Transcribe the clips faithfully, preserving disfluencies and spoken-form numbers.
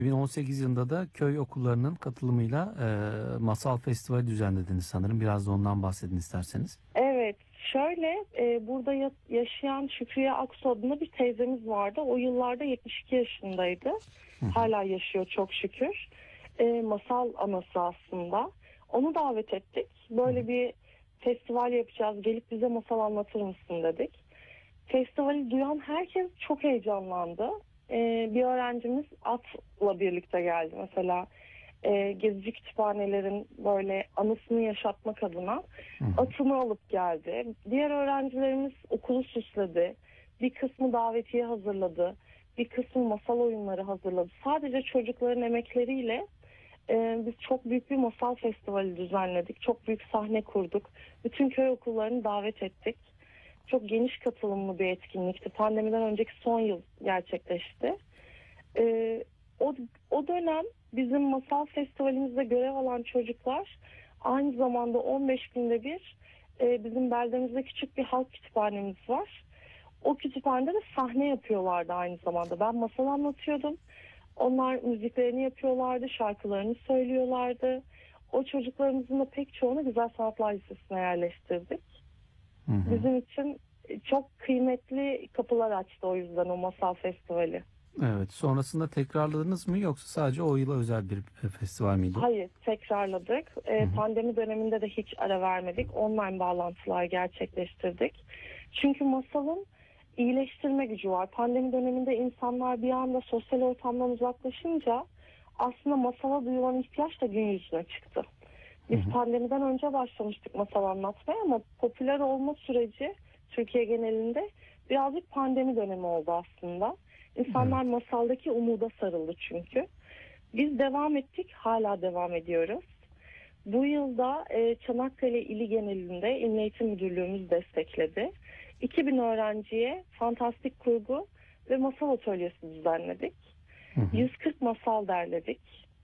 iki bin on sekiz yılında da köy okullarının katılımıyla e, Masal Festivali düzenlediniz sanırım. Biraz da ondan bahsedin isterseniz. Evet, şöyle e, burada ya- yaşayan Şükriye Aksu adında bir teyzemiz vardı. O yıllarda yetmiş iki yaşındaydı. Hı hı. Hala yaşıyor çok şükür. E, masal anası aslında. Onu davet ettik. Böyle bir festival yapacağız. Gelip bize masal anlatır mısın dedik. Festivali duyan herkes çok heyecanlandı. E, bir öğrencimiz atla birlikte geldi mesela. E, gezici kütüphanelerin böyle anısını yaşatmak adına Hı hı. atını alıp geldi. Diğer öğrencilerimiz okulu süsledi. Bir kısmı davetiye hazırladı. Bir kısmı masal oyunları hazırladı. Sadece çocukların emekleriyle e, biz çok büyük bir masal festivali düzenledik. Çok büyük sahne kurduk. Bütün köy okullarını davet ettik. Çok geniş katılımlı bir etkinlikti. Pandemiden önceki son yıl gerçekleşti. E, o, o dönem bizim masal festivalimizde görev alan çocuklar aynı zamanda on beş günde bir e, bizim beldemizde küçük bir halk kütüphanemiz var. O kütüphanede de sahne yapıyorlardı aynı zamanda. Ben masal anlatıyordum. Onlar müziklerini yapıyorlardı, şarkılarını söylüyorlardı. O çocuklarımızın da pek çoğunu Güzel Sanatlar Lisesi'ne yerleştirdik. Hı hı. Bizim için çok kıymetli kapılar açtı o yüzden o masal festivali. Evet. Sonrasında tekrarladınız mı yoksa sadece o yıla özel bir e, festival miydi o? Hayır, tekrarladık. Hı Ee, hı. pandemi döneminde de hiç ara vermedik. Online bağlantılar gerçekleştirdik. Çünkü masalın iyileştirme gücü var. Pandemi döneminde insanlar bir anda sosyal ortamdan uzaklaşınca aslında masala duyulan ihtiyaç da gün yüzüne çıktı. Hı Biz hı. pandemiden önce başlamıştık masal anlatmaya ama popüler olma süreci Türkiye genelinde birazcık pandemi dönemi oldu aslında. İnsanlar Evet. masaldaki umuda sarıldı çünkü. Biz devam ettik, hala devam ediyoruz. Bu yılda e, Çanakkale ili genelinde İl Eğitim Müdürlüğümüz destekledi. iki bin öğrenciye fantastik kurgu ve masal atölyesi düzenledik. Hı hı. yüz kırk masal derledik.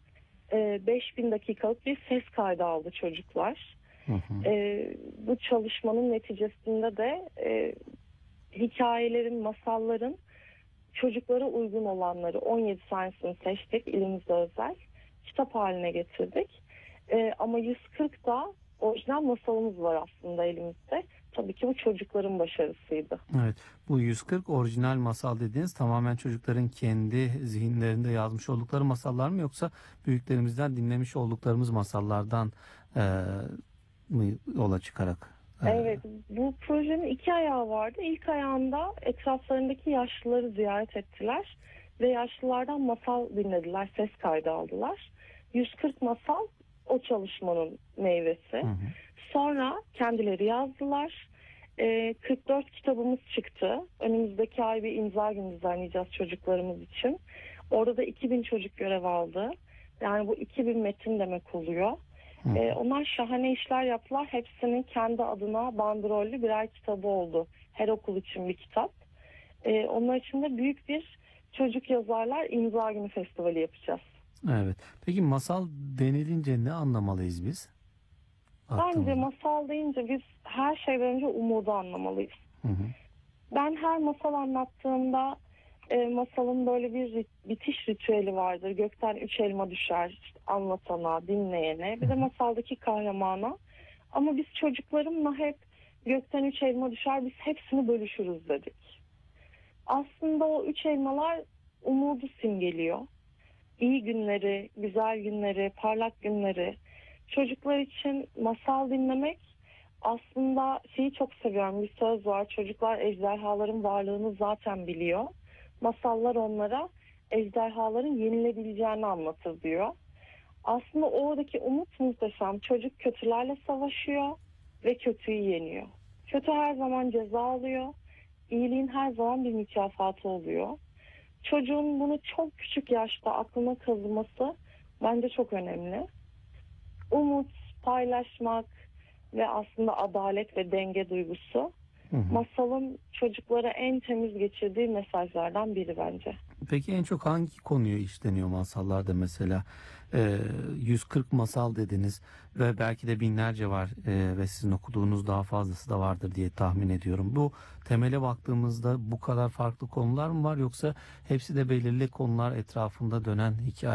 E, beş bin dakikalık bir ses kaydı aldı çocuklar. Hı hı. E, bu çalışmanın neticesinde de e, hikayelerin, masalların çocuklara uygun olanları on yedi tanesini seçtik, ilimizde özel. Kitap haline getirdik. Ee, ama yüz kırk da orijinal masalımız var aslında elimizde. Tabii ki bu çocukların başarısıydı. Evet. Bu yüz kırk orijinal masal dediğiniz tamamen çocukların kendi zihinlerinde yazmış oldukları masallar mı yoksa büyüklerimizden dinlemiş olduklarımız masallardan e, mı yola çıkarak? E, Evet, bu projenin iki ayağı vardı. İlk ayağında etraflarındaki yaşlıları ziyaret ettiler ve yaşlılardan masal dinlediler, ses kaydı aldılar. yüz kırk masal o çalışmanın meyvesi. hı hı. Sonra kendileri yazdılar. Ee, kırk dört kitabımız çıktı. Önümüzdeki ay bir imza günü düzenleyeceğiz çocuklarımız için. Orada da iki bin çocuk görev aldı. Yani bu iki bin metin demek oluyor. Hı hı. Ee, onlar şahane işler yaptılar. Hepsinin kendi adına bandrollü birer kitabı oldu. Her okul için bir kitap. Ee, onlar için de büyük bir çocuk yazarlar imza günü festivali yapacağız. Evet. Peki masal denilince ne anlamalıyız biz? Bence Baktığımızda. masal deyince biz her şeyden önce umudu anlamalıyız. Hı hı. Ben her masal anlattığımda e, masalın böyle bir rit- bitiş ritüeli vardır. Gökten üç elma düşer işte anlatana, dinleyene, bir de masaldaki kahramana. Ama biz çocuklarımla hep gökten üç elma düşer, biz hepsini bölüşürüz dedik. Aslında o üç elmalar umudu simgeliyor. İyi günleri, güzel günleri, parlak günleri. Çocuklar için masal dinlemek aslında şeyi çok seviyorum. Bir söz var. Çocuklar ejderhaların varlığını zaten biliyor. Masallar onlara ejderhaların yenilebileceğini anlatır diyor. Aslında oradaki umut muhteşem. Çocuk kötülerle savaşıyor ve kötüyü yeniyor. Kötü her zaman ceza alıyor. İyiliğin her zaman bir mükafatı oluyor. Çocuğun bunu çok küçük yaşta aklına kazıması bence çok önemli. Umut, paylaşmak ve aslında adalet ve denge duygusu Hı hı. masalın çocuklara en temiz geçirdiği mesajlardan biri bence. Peki en çok hangi konuyu işleniyor masallarda mesela? Ee, yüz kırk masal dediniz ve belki de binlerce var ee, ve sizin okuduğunuz daha fazlası da vardır diye tahmin ediyorum. Bu temele baktığımızda bu kadar farklı konular mı var yoksa hepsi de belirli konular etrafında dönen hikaye?